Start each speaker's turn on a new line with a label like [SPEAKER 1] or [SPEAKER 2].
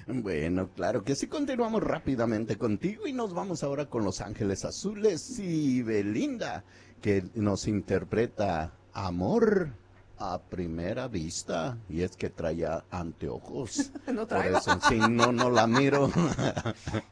[SPEAKER 1] Bueno, claro que sí, continuamos rápidamente contigo y nos vamos ahora con Los Ángeles Azules y Belinda, que nos interpreta Amor a primera vista. Y es que traía anteojos.
[SPEAKER 2] No
[SPEAKER 1] Por
[SPEAKER 2] traigo.
[SPEAKER 1] eso, si no, no la miro.